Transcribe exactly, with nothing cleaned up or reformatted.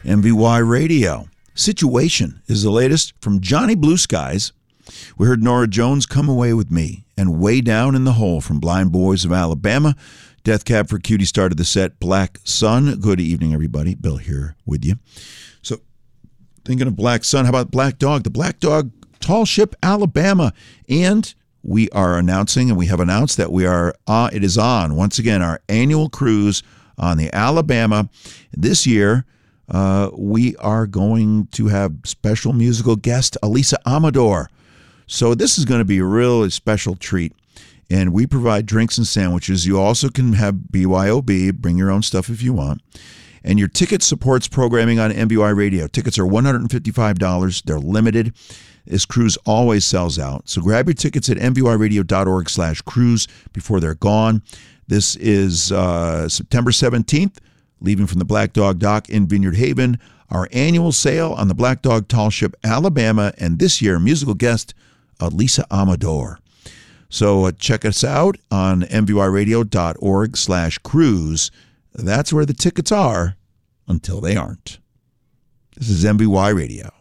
M V Y Radio. Situation is the latest from Johnny Blue Skies. We heard Norah Jones, Come Away With Me, and Way Down in the Hole from Blind Boys of Alabama. Death Cab for Cutie started the set, Black Sun. Good evening, everybody. Bill here with you. So, thinking of Black Sun, how about Black Dog? The Black Dog, Tall Ship, Alabama. And we are announcing, and we have announced that we are, uh, it is on, once again, our annual cruise on the Alabama. This year, uh, we are going to have special musical guest, Elisa Amador. So this is going to be a really special treat. And we provide drinks and sandwiches. You also can have B Y O B, bring your own stuff if you want. And your ticket supports programming on M V Y Radio. Tickets are one hundred fifty-five dollars. They're limited. This cruise always sells out. So grab your tickets at M V Y radio dot org slash cruise before they're gone. This is uh, September seventeenth, leaving from the Black Dog Dock in Vineyard Haven. Our annual sale on the Black Dog Tall Ship, Alabama. And this year, musical guest, Elisa Amador. So uh, check us out on M V Y radio dot org slash cruise. That's where the tickets are until they aren't. This is M V Y Radio.